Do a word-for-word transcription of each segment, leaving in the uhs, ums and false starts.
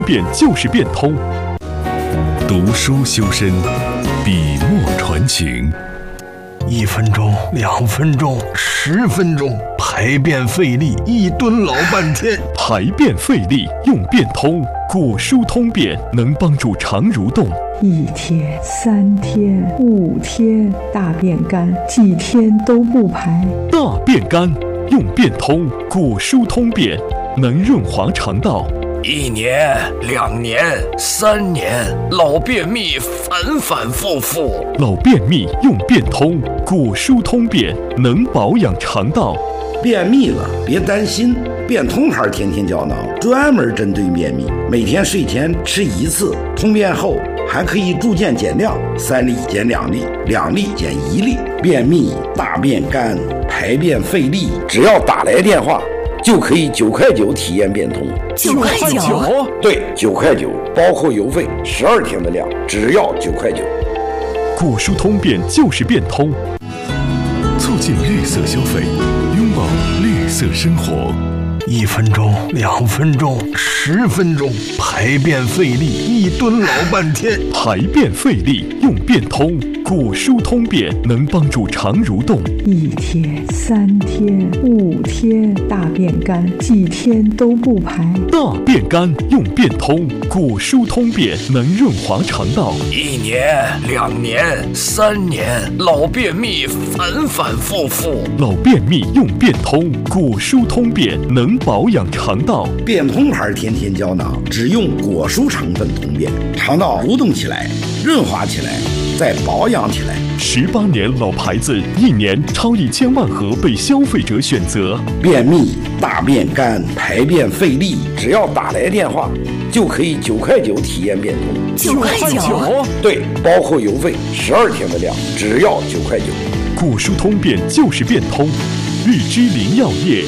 变就是变通。读书修身，笔墨传情。 一分钟，两分钟，十分钟，排便费力，一蹲老半天。 排便费力用变通，果蔬通便能帮助肠蠕动。 一天、三天、五天，大便干，几天都不排。 大便干用变通，果蔬通便能润滑肠道。 一年、两年、三年，老便秘反反复复。 老便秘用变通，果蔬通便能保养肠道。 便秘了别担心，变通牌天天胶囊专门针对便秘，每天睡前吃一次，通便后还可以逐渐减量，三粒减两粒，两粒减一粒。便秘、大便干、排便费力，只要打来电话就可以九块九体验变通。 九块九？ 对，九块九，包括邮费，十二天的量，只要九块九。 果蔬通便就是变通，促进绿色消费，拥抱绿色生活。 一分钟，两分钟，十分钟，排便费力，一蹲老半天。 排便费力用变通，果蔬通便能帮助肠蠕动。 一天、三天、五天，大便干，几天都不排。 大便干用变通，果蔬通便能润滑肠道。 一年、两年、三年，老便秘反反复复。 老便秘用变通，果蔬通便能保养肠道。 变通牌天天胶囊只用果蔬成分通便，肠道蠕动起来，润滑起来，再保养起来。 十八年老牌子，一年超一千万盒被消费者选择。 便秘、大便干、排便费力，只要打来电话就可以九块九体验变通。 九块九？ 对，包括邮费，十二天的量，只要九块九。 果蔬通便就是变通，日之林药业。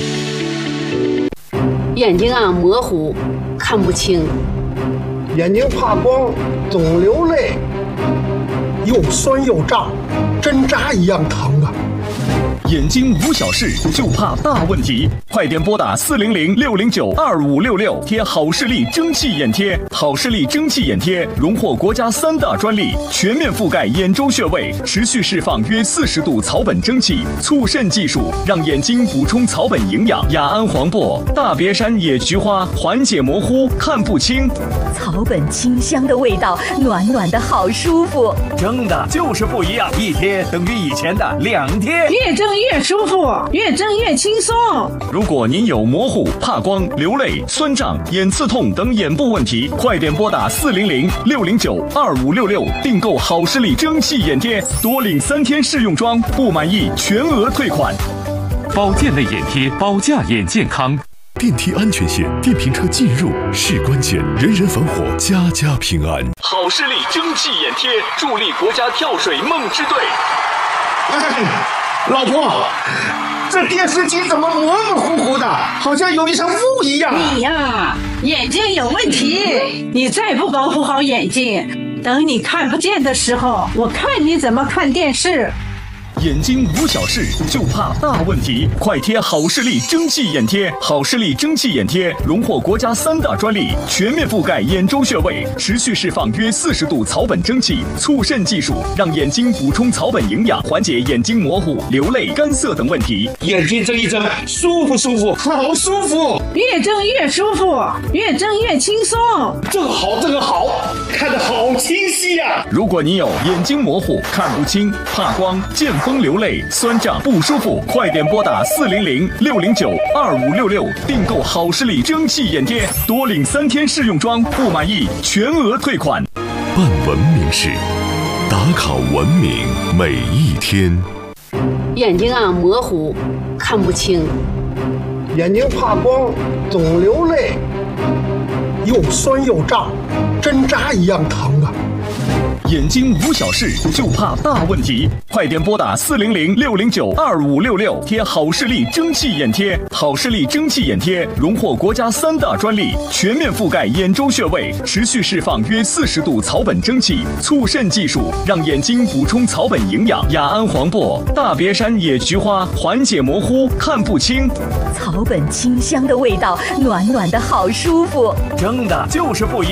眼睛啊模糊，看不清。 眼睛怕光，总流泪，又酸又胀，针扎一样疼啊！ 眼睛无小事，就怕大问题。快点拨打四零零六零九二五六六，贴好视力蒸汽眼贴。好视力蒸汽眼贴荣获国家三大专利，全面覆盖眼周穴位，持续释放约四十度草本蒸汽，促渗技术让眼睛补充草本营养。雅安黄柏、大别山野菊花缓解模糊看不清。 草本清香的味道，暖暖的好舒服。 蒸的就是不一样，一贴等于以前的两贴。 越蒸越舒服，越蒸越轻松。 如果您有模糊、怕光、流泪、酸胀、眼刺痛等眼部问题，快点拨打四零零六零九二五六六订购好视力蒸汽眼贴，多领三天试用装，不满意全额退款。 保健类眼贴，保驾眼健康。电梯安全线，电瓶车进入是关键，人人防火，家家平安。 好视力蒸汽眼贴，助力国家跳水梦之队。 哎，老婆，这电视机怎么模模糊糊的，好像有一层雾一样？ 你呀，眼睛有问题，你再不保护好眼睛，等你看不见的时候，我看你怎么看电视。 眼睛无小事，就怕大问题。快贴好视力蒸汽眼贴。好视力蒸汽眼贴荣获国家三大专利，全面覆盖眼周穴位，持续释放约四十度草本蒸汽，促渗技术让眼睛补充草本营养，缓解眼睛模糊、流泪、干涩等问题。 眼睛睁一睁，舒服舒服，好舒服。 越睁越舒服，越睁越轻松。 这个好，这个好，看得好清晰呀、啊！ 如果你有眼睛模糊、看不清、怕光、见风流泪、酸胀不舒服，快点拨打四零零六零九二五六六订购好视力蒸汽眼贴，多领三天试用装，不满意全额退款。 办文明事，打卡文明每一天。 眼睛啊模糊，看不清。 眼睛怕光，总流泪，又酸又胀，针扎一样疼啊！ 眼睛无小事，就怕大问题。快点拨打四零零六零九二五六六，贴好视力蒸汽眼贴。好视力蒸汽眼贴荣获国家三大专利，全面覆盖眼周穴位，持续释放约四十度草本蒸汽，促渗技术让眼睛补充草本营养。雅安黄柏、大别山野菊花缓解模糊、看不清。 草本清香的味道，暖暖的好舒服。 蒸的就是不一样。